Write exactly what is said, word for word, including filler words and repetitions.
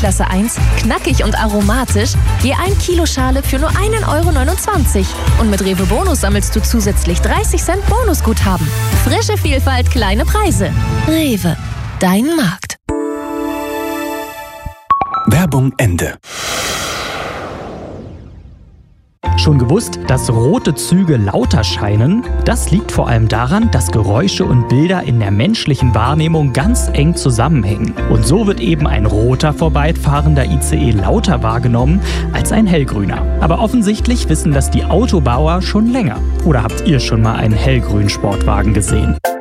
Klasse eins, knackig und aromatisch, je ein Kilo Schale für nur einen Euro neunundzwanzig. Und mit Rewe Bonus sammelst du zusätzlich dreißig Cent Bonusguthaben. Frische Vielfalt, kleine Preise. Rewe, dein Markt. Werbung Ende. Schon gewusst, dass rote Züge lauter scheinen? Das liegt vor allem daran, dass Geräusche und Bilder in der menschlichen Wahrnehmung ganz eng zusammenhängen. Und so wird eben ein roter vorbeifahrender I C E lauter wahrgenommen als ein hellgrüner. Aber offensichtlich wissen das die Autobauer schon länger. Oder habt ihr schon mal einen hellgrünen Sportwagen gesehen?